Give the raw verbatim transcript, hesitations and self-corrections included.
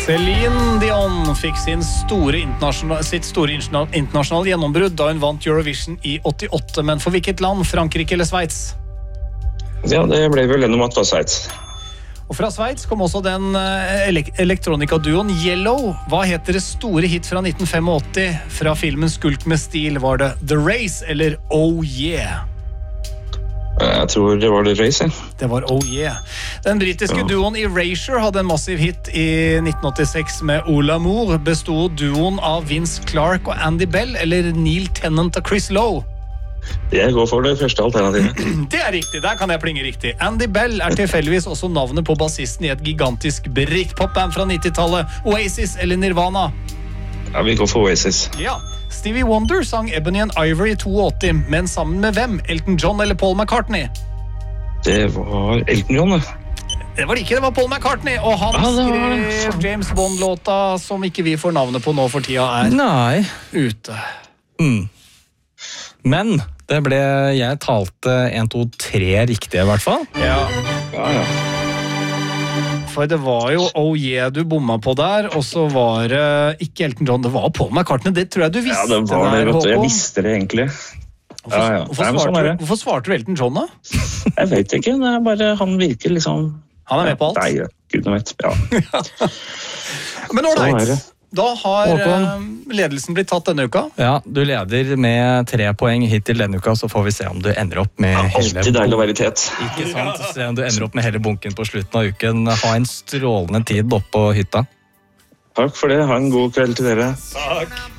Céline Dion fikk sin store internasjonal, sitt store internasjonale gjennombrudd da hun vant Eurovision i åttiåtte, men for hvilket land? Frankrike eller Sveits? Ja, det ble vel gjennom at det var Sveits. Og fra Sveits kom også den elek elektronikaduoen Yellow. Hva heter det store hit fra nitten åttifem fra filmen Skulk med stil? Var det The Race eller Oh Yeah? Jeg tror det var The Race, ja. Det var Oh Yeah. Den britiske ja. duoen Erasure hadde en massiv hit i nitten åttiseks med O L'Amour. Bestod duoen av Vince Clarke og Andy Bell eller Neil Tennant og Chris Lowe? Jeg går for det første alternativet. Det er riktig, der kan jeg plinge riktig. Andy Bell er tilfeldigvis også navnet på bassisten i et gigantisk britpopband fra nittitallet. Oasis eller Nirvana? Ja, vi går for Oasis. Ja. Stevie Wonder sang Ebony and Ivory i åttito, men sammen med hvem? Elton John eller Paul McCartney? Det var Elton John, det. Det var ikke, det var Paul McCartney, og han ah, skrev James Bond-låta som ikke vi får navnet på nå for tida er Nei. ute. Mm. Men det ble, jeg talte en, to, tre riktige i hvert fall. Ja. Ja, ja. For det var jo Oh Yeah du bomma på der, og så var det ikke Elton John, det var Paul McCartney, det tror jeg du visste. Ja, det var det, vet du. Jeg visste det egentlig. Hvorfor, ja, ja. hvorfor, Nei, svarte, sånn du, hvorfor svarte du Elton John da? Jeg vet ikke, det er bare, han virker liksom... Han er med på alt? Nei, Gud vet, ja. Men all right. Så Da har uh, ledelsen blitt tatt denne uka. Ja, du leder med tre poeng hittil denne uka, så får vi se om du ender opp med ja, hele... Alltid deilig å være i tet. Ikke sant? Se om du ender opp med hele bunken på slutten av uken. Ha en strålende tid oppe på hytta. Takk for det, ha en god kveld til dere. Takk.